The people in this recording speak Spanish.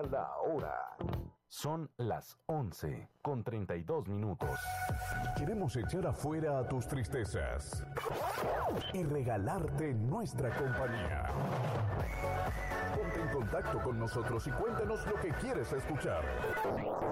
la hora. Son las 11:32. Queremos echar afuera a tus tristezas y regalarte nuestra compañía. Ponte en contacto con nosotros y cuéntanos lo que quieres escuchar.